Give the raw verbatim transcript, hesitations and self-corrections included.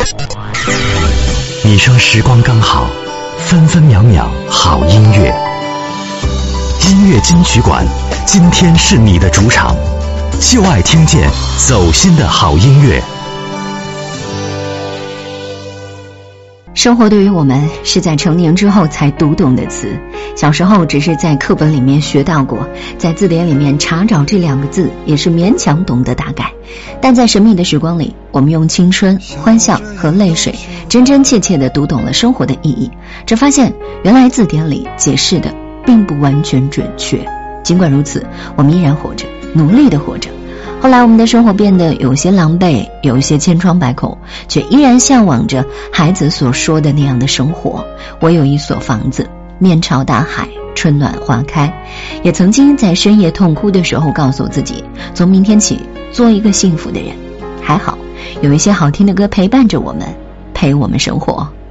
你说时光刚好，分分秒秒好音乐。音乐金曲馆，今天是你的主场，就爱听见走心的好音乐。 生活对于我们是在成年之后才读懂的词，小时候只是在课本里面学到过，在字典里面查找这两个字也是勉强懂得大概，但在神秘的时光里，我们用青春、欢笑和泪水真真切切地读懂了生活的意义，只发现原来字典里解释的并不完全准确。尽管如此，我们依然活着，努力地活着。后来我们的生活变得有些狼狈，有些千疮百孔，却依然向往着孩子所说的那样的生活。我有一所房子，面朝大海，春暖花开。也曾经在深夜痛哭的时候告诉自己，从明天起做一个幸福的人。还好有一些好听的歌陪伴着我们，陪我们生活。